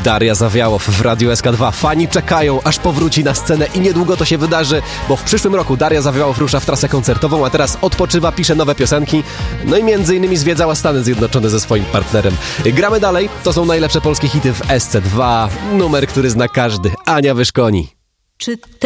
Daria Zawiałow w Radiu SK2. Fani czekają, aż powróci na scenę i niedługo to się wydarzy, bo w przyszłym roku Daria Zawiałow rusza w trasę koncertową, a teraz odpoczywa, pisze nowe piosenki, no i między innymi zwiedzała Stany Zjednoczone ze swoim partnerem. Gramy dalej, to są najlepsze polskie hity w SC2, numer, który zna każdy. Ania Wyszkoni. Czy